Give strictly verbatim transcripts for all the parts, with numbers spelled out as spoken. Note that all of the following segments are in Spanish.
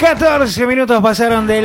catorce minutos pasaron de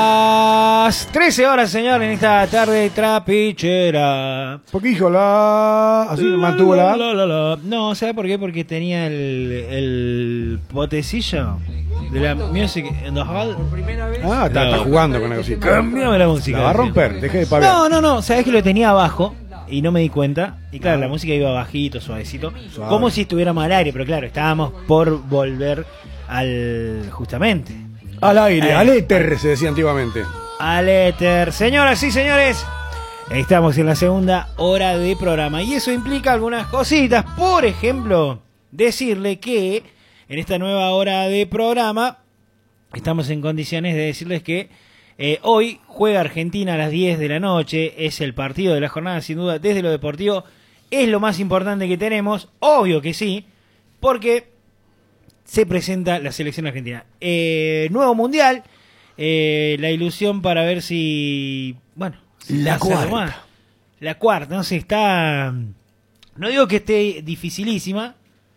las trece horas, señor, en esta tarde trapichera. Porque dijo la... Así la, mantuvo la... la, la, la. No, ¿sabe por qué? Porque tenía el, el botecillo de la Music in the Hall. Ah, está, está jugando con la cosita. Cambiame la música. La va a romper, deje de pagar. No, no, no, sabés que lo tenía abajo y no me di cuenta. Y claro, la música iba bajito, suavecito. Suave. Como si estuviéramos al aire, pero claro, estábamos por volver al... justamente. Al aire, eh, al éter se decía antiguamente. Al éter. Señoras y señores, estamos en la segunda hora de programa y eso implica algunas cositas. Por ejemplo, decirle que en esta nueva hora de programa estamos en condiciones de decirles que eh, hoy juega Argentina a las diez de la noche. Es el partido de la jornada, sin duda, desde lo deportivo. Es lo más importante que tenemos, obvio que sí, porque se presenta la selección argentina. Eh, nuevo mundial, eh, la ilusión para ver si... Bueno, si la cuarta. La cuarta, no sé, está... No digo que esté dificilísima.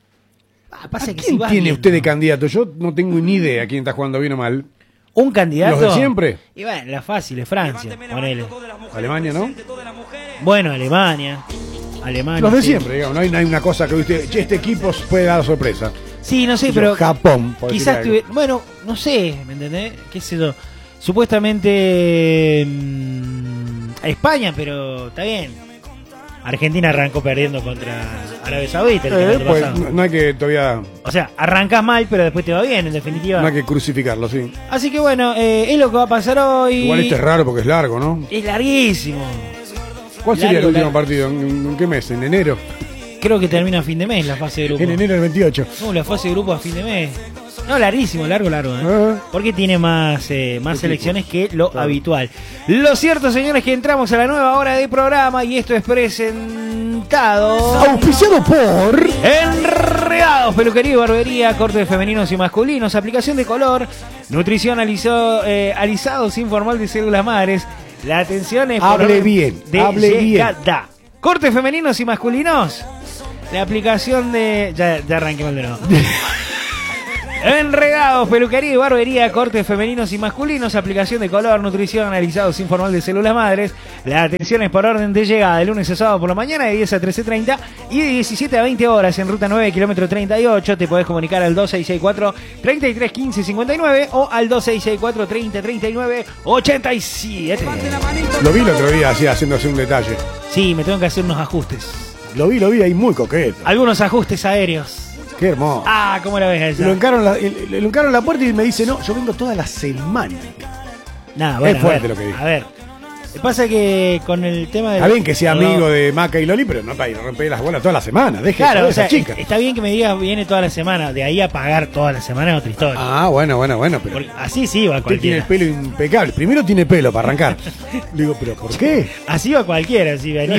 Ah, pasa ¿A que quién si vas tiene viendo, usted de candidato? Yo no tengo ni idea quién está jugando bien o mal. ¿Un candidato? ¿Los de siempre? Y bueno, la fácil es Francia, ponele. Alemania, ¿no? Bueno, Alemania. Alemania. Los de sí. siempre, digamos. No hay, no hay una cosa que usted... Che, este equipo puede dar sorpresa. Sí, no sé, yo, pero... Japón, quizás tuve, bueno, no sé, ¿me entendés? ¿Qué sé yo? Supuestamente mmm, España, pero está bien. Argentina arrancó perdiendo contra Arabia Saudita. Eh, pues, no, no hay que todavía... O sea, arrancás mal, pero después te va bien, en definitiva. No hay que crucificarlo, sí. Así que bueno, eh, es lo que va a pasar hoy. Igual este es raro porque es largo, ¿no? Es larguísimo. ¿Cuál sería largo, el último largo. partido? ¿En, ¿En qué mes? ¿En enero? Creo que termina a fin de mes la fase de grupo. En enero del veintiocho. No, la fase de grupo a fin de mes. No, larguísimo, largo, largo. ¿eh? ¿Eh? Porque tiene más, eh, más selecciones que lo claro. habitual. Lo cierto, señores, que entramos a la nueva hora de programa y esto es presentado... Auspiciado por... Enredados, peluquería y barbería, cortes femeninos y masculinos, aplicación de color, nutrición alisado, eh, alisado sin formal de células madres. La atención es... Hable bien, de hable bien. Cortes femeninos y masculinos. La aplicación de... Ya, ya arranqué mal de nuevo. Enredados, peluquería y barbería, cortes femeninos y masculinos, aplicación de color, nutrición, analizado sin formal de células madres. La atención es por orden de llegada, de lunes a sábado por la mañana, de diez a trece treinta y de diecisiete a veinte horas en ruta nueve, kilómetro treinta y ocho. Te podés comunicar al dos seis seis cuatro, treinta y tres quince cincuenta y nueve o al dos seis seis cuatro, treinta, treinta y nueve, ochenta y siete. Lo vi el otro día así haciéndose un detalle. Sí, me tengo que hacer unos ajustes. Lo vi, lo vi ahí muy coqueto. Algunos ajustes aéreos. Qué hermoso. Ah, ¿cómo la ves a esa? Lo encaron la, le encaron la puerta y me dice, no, yo vengo toda la semana. Nah, bueno, es fuerte a ver, lo que dijo. A ver, pasa que con el tema de... Está bien que sea amigo de Maca y Loli, pero no para ir a romper las bolas toda la semana. Deje claro, de o sea, esa chica. Está bien que me digas viene toda la semana, de ahí a pagar toda la semana es otra historia. Ah, bueno, bueno, bueno. Pero Porque así sí va usted tiene cualquiera. el pelo impecable. Primero tiene pelo para arrancar. Le digo, ¿pero por qué? Así va cualquiera, si venís.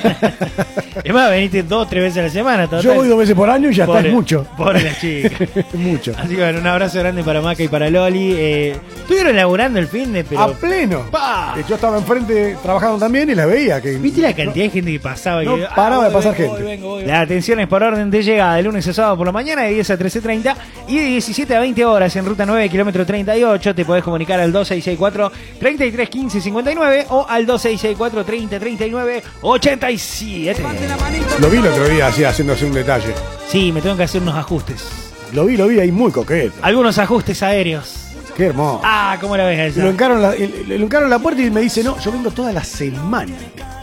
Es más, veniste dos o tres veces a la semana. Total. Yo voy dos veces por año y ya Pobre- está, es mucho. Pobre la chica. Mucho. Así que bueno, un abrazo grande para Maca y para Loli. Eh, estuvieron laburando el fin de, pero... A pleno. ¡Pa! Yo estaba enfrente trabajando también y la veía. Que ¿Viste la cantidad de gente que pasaba? No que, paraba de voy, pasar vengo, gente. voy, vengo, voy. La atención es por orden de llegada, de lunes a sábado por la mañana, de diez a trece treinta y de diecisiete a veinte horas en ruta nueve, kilómetro treinta y ocho. Te podés comunicar al dos seis seis cuatro, treinta y tres quince cincuenta y nueve o al dos seis seis cuatro, treinta, treinta y nueve, ochenta y siete. Lo vi el otro día así haciéndose un detalle. Sí, me tengo que hacer unos ajustes. Lo vi, lo vi ahí muy coqueto. Algunos ajustes aéreos. Qué hermoso. Ah, ¿cómo la ves a esa? Lo encaron la, le encaron la puerta y me dice, no, yo vengo toda la semana.